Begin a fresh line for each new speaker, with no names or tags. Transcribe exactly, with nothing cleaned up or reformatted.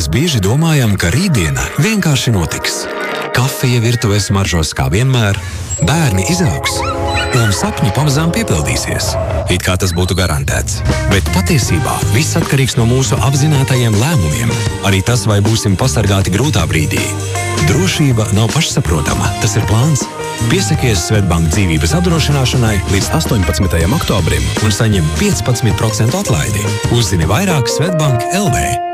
bieži domājam, ka rītdiena vienkārši notiks. Kafija virtuves smaržos kā vienmēr, bērni izaugs un sapņi pamazām piepildīsies. It kā tas būtu garantēts. Bet patiesībā viss atkarīgs no mūsu apzinātajiem lēmumiem. Arī tas, vai būsim pasargāti grūtā brīdī. Drošība nav pašsaprotama, tas ir plāns. Piesakies Svetbank dzīvības apdrošināšanai līdz astoņpadsmitajam oktobrim un saņem piecpadsmit procentu atlaidi. Uzzini vairāk Svetbank L V.